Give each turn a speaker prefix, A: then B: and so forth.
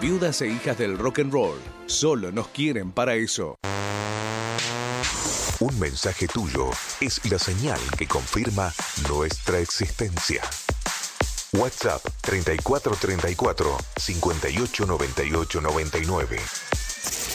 A: Viudas e hijas del rock and roll. Solo nos quieren para eso.
B: Un mensaje tuyo es la señal que confirma nuestra existencia. WhatsApp 3434 589899.